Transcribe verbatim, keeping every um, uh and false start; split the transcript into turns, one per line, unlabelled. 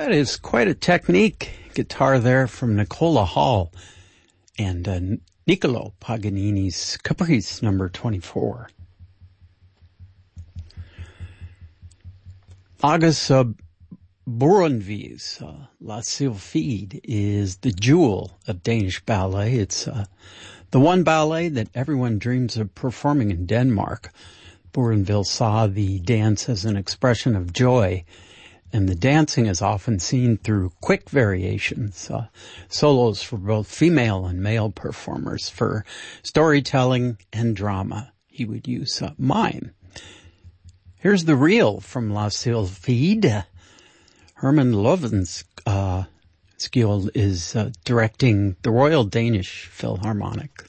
That is quite a technique guitar there from Nicola Hall and uh, Niccolo Paganini's Caprice number twenty-four. August uh, Bournonville's uh, La Sylphide is the jewel of Danish ballet. It's uh, the one ballet that everyone dreams of performing in Denmark. Bournonville saw the dance as an expression of joy, and the dancing is often seen through quick variations, uh, solos for both female and male performers. For storytelling and drama, he would use uh, mime. Here's the reel from La Sylphide. Herman Loven's uh, skill is uh, directing the Royal Danish Philharmonic.